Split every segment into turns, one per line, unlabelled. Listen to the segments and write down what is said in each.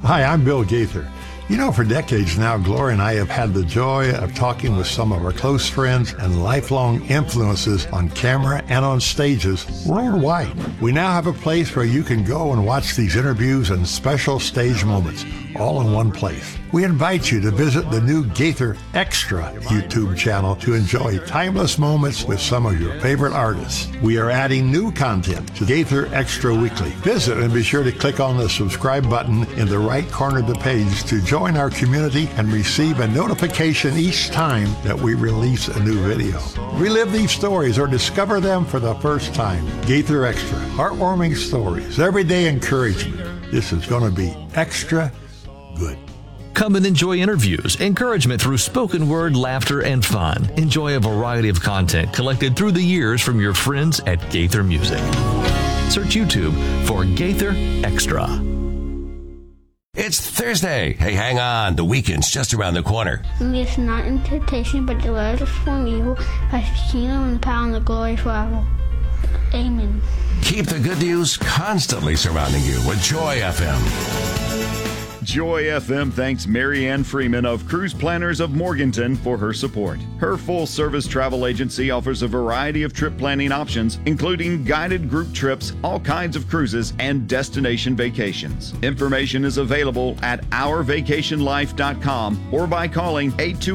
Hi, I'm Bill Gaither. You know, for decades now, Gloria and I have had the joy of talking with some of our close friends and lifelong influences on camera and on stages worldwide. We now have a place where you can go and watch these interviews and special stage moments, all in one place. We invite you to visit the new Gaither Extra YouTube channel to enjoy timeless moments with some of your favorite artists. We are adding new content to Gaither Extra Weekly. Visit and be sure to click on the subscribe button in the right corner of the page to join our community and receive a notification each time that we release a new video. Relive these stories or discover them for the first time. Gaither Extra, heartwarming stories, everyday encouragement. This is going to be extra good.
Come and enjoy interviews, encouragement through spoken word, laughter, and fun. Enjoy a variety of content collected through the years from your friends at Gaither Music. Search YouTube for Gaither Extra.
It's Thursday. Hey, hang on. The weekend's just around the corner.
It's not in temptation, but deliver us from evil. Christ the kingdom and the power and the glory forever. Amen.
Keep the good news constantly surrounding you with Joy FM.
Joy FM thanks Mary Ann Freeman of Cruise Planners of Morganton for her support. Her full-service travel agency offers a variety of trip planning options, including guided group trips, all kinds of cruises, and destination vacations. Information is available at ourvacationlife.com or by calling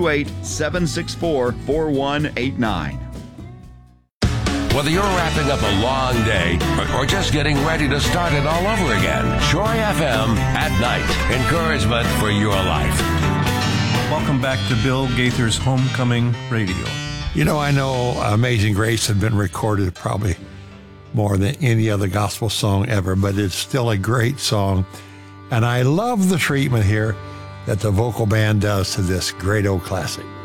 828-764-4189.
Whether you're wrapping up a long day or just getting ready to start it all over again, Joy FM at night. Encouragement for your life.
Welcome back to Bill Gaither's Homecoming Radio.
You know, I know Amazing Grace has been recorded probably more than any other gospel song ever, but it's still a great song. And I love the treatment here that the vocal band does to this great old classic.